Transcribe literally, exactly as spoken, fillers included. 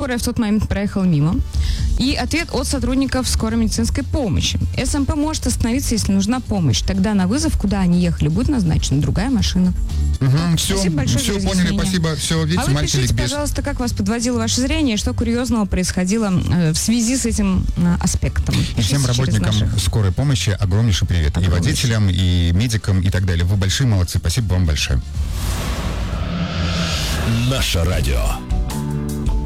скорая в тот момент проехала мимо. И ответ от сотрудников скорой медицинской помощи. СМП может остановиться, если нужна помощь. Тогда на вызов, куда они ехали, будет назначена другая машина. Угу, все, спасибо большое все за поняли, разъяснение. спасибо. Все, видите, а вы мальчик пишите, без... пожалуйста, как вас подводило ваше зрение, что курьезного происходило э, в связи с этим э, аспектом. И Пишите всем работникам наших... скорой помощи огромнейший привет. Огромнейший. И водителям, и медикам, и так далее. Вы большие молодцы. Спасибо вам большое. Наше радио.